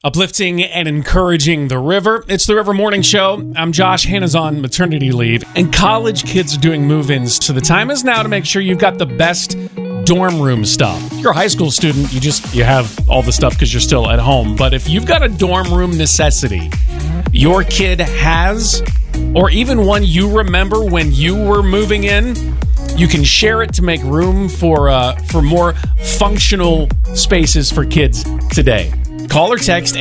Uplifting and encouraging the river. It's the River Morning Show. I'm Josh. Hannah's on maternity leave, and college kids are doing move-ins. So the time is now to make sure you've got the best dorm room stuff. If you're a high school student, you have all the stuff because you're still at home. But if you've got a dorm room necessity your kid has, or even one you remember when you were moving in, you can share it to make room for more functional spaces for kids today. Call or text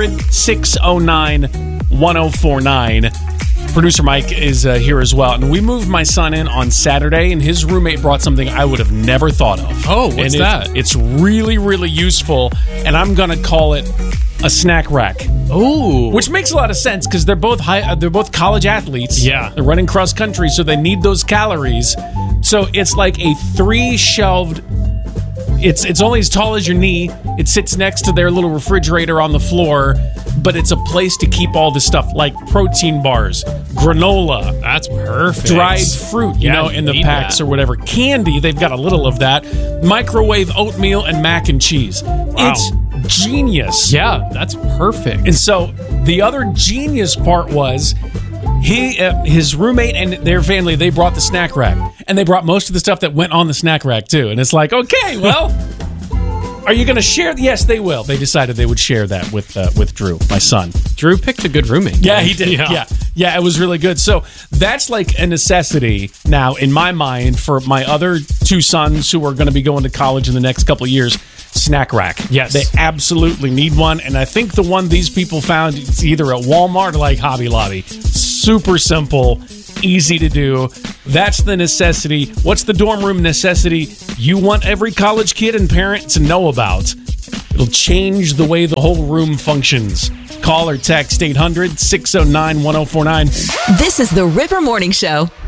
800-609-1049. Producer Mike is here as well. And we moved my son in on Saturday, and his roommate brought something I would have never thought of. Oh, what's that? It's really, really useful, and I'm going to call it a snack rack. Oh, which makes a lot of sense because they're both college athletes. Yeah, they're running cross country, so they need those calories. So it's like a 3-shelved. It's only as tall as your knee. It sits next to their little refrigerator on the floor, but it's a place to keep all this stuff like protein bars, granola. That's perfect. Dried fruit, in the packs or whatever. Candy, they've got a little of that. Microwave oatmeal and mac and cheese. Wow. It's genius. Yeah, that's perfect. And so the other genius part was his roommate and their family, they brought the snack rack. And they brought most of the stuff that went on the snack rack, too. And it's like, okay, well, are you going to share? Yes, they will. They decided they would share that with Drew, my son. Drew picked a good roommate. Yeah, he did. Yeah, it was really good. So that's like a necessity now in my mind for my other 2 sons who are going to be going to college in the next couple of years. Snack rack. Yes. They absolutely need one. And I think the one these people found, it's either at Walmart or like Hobby Lobby. Super simple, easy to do. That's the necessity. What's the dorm room necessity you want every college kid and parent to know about? It'll change the way the whole room functions. Call or text 800-609-1049. This is the River Morning Show.